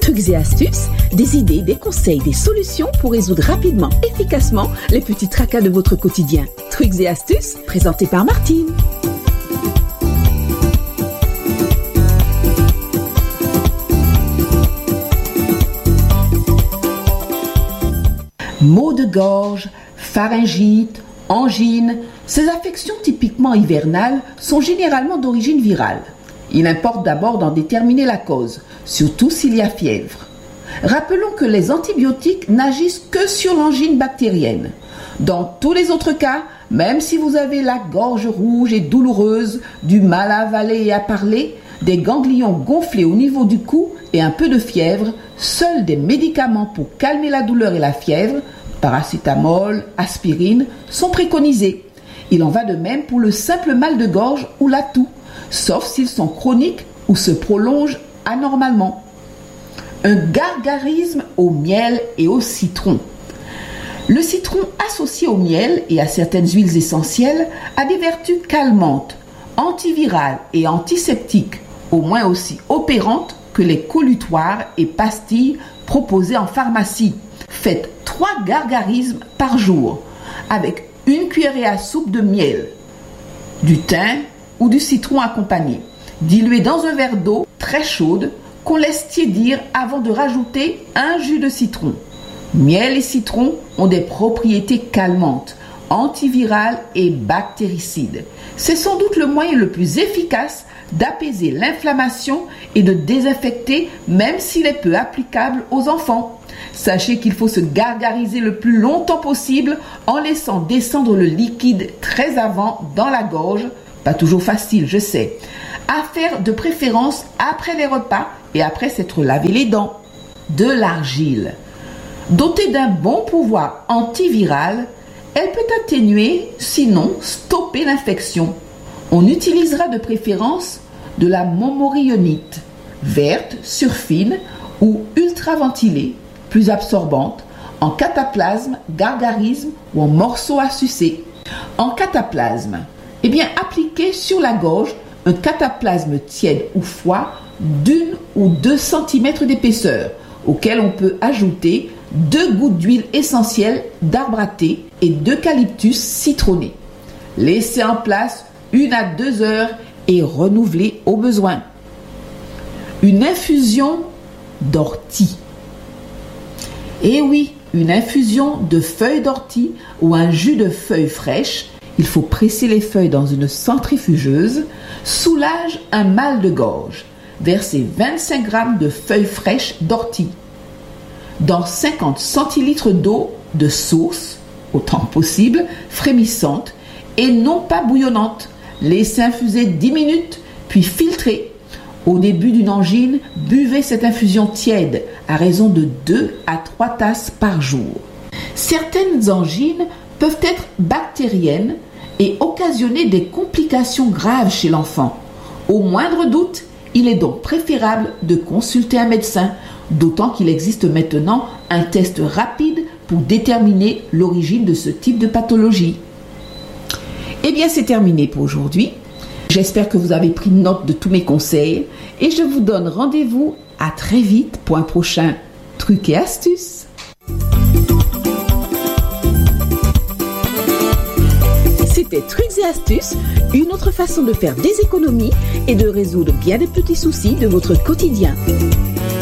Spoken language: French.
Trucs et astuces, des idées, des conseils, des solutions pour résoudre rapidement, efficacement les petits tracas de votre quotidien. Trucs et astuces, présentés par Martine. Maux de gorge, pharyngite, angine, ces affections typiquement hivernales sont généralement d'origine virale. Il importe d'abord d'en déterminer la cause, surtout s'il y a fièvre. Rappelons que les antibiotiques n'agissent que sur l'angine bactérienne. Dans tous les autres cas, même si vous avez la gorge rouge et douloureuse, du mal à avaler et à parler, des ganglions gonflés au niveau du cou et un peu de fièvre, seuls des médicaments pour calmer la douleur et la fièvre, paracétamol, aspirine, sont préconisés. Il en va de même pour le simple mal de gorge ou la toux, sauf s'ils sont chroniques ou se prolongent anormalement. Un gargarisme au miel et au citron. Le citron associé au miel et à certaines huiles essentielles a des vertus calmantes, antivirales et antiseptiques, au moins aussi opérantes que les colutoires et pastilles proposées en pharmacie. Faites 3 gargarismes par jour avec une cuillerée à soupe de miel, du thym ou du citron accompagné, dilué dans un verre d'eau très chaude qu'on laisse tiédir avant de rajouter un jus de citron. Miel et citron ont des propriétés calmantes, antivirales et bactéricides. C'est sans doute le moyen le plus efficace d'apaiser l'inflammation et de désinfecter, même s'il est peu applicable aux enfants. Sachez qu'il faut se gargariser le plus longtemps possible en laissant descendre le liquide très avant dans la gorge. Pas toujours facile, je sais. À faire de préférence après les repas et après s'être lavé les dents. De l'argile. Dotée d'un bon pouvoir antiviral, elle peut atténuer, sinon stopper l'infection. On utilisera de préférence de la montmorillonite, verte, surfine ou ultraventilée, plus absorbante, en cataplasme, gargarisme ou en morceaux à sucer. En cataplasme, appliquez sur la gorge un cataplasme tiède ou froid d'1 ou 2 cm d'épaisseur, auquel on peut ajouter 2 gouttes d'huile essentielle d'arbre à thé et d'eucalyptus citronné. Laissez en place 1 à 2 heures et renouvelez au besoin. Une infusion d'ortie. Eh oui, une infusion de feuilles d'ortie ou un jus de feuilles fraîches, il faut presser les feuilles dans une centrifugeuse, soulage un mal de gorge. Versez 25 g de feuilles fraîches d'ortie dans 50 centilitres d'eau de source, autant possible, frémissante et non pas bouillonnante. Laissez infuser 10 minutes, puis filtrez. Au début d'une angine, buvez cette infusion tiède à raison de 2 à 3 tasses par jour. Certaines angines peuvent être bactériennes et occasionner des complications graves chez l'enfant. Au moindre doute, il est donc préférable de consulter un médecin, d'autant qu'il existe maintenant un test rapide pour déterminer l'origine de ce type de pathologie. Eh bien, c'est terminé pour aujourd'hui. J'espère que vous avez pris note de tous mes conseils et je vous donne rendez-vous à très vite pour un prochain Trucs et astuces. C'était Trucs et astuces, une autre façon de faire des économies et de résoudre bien des petits soucis de votre quotidien.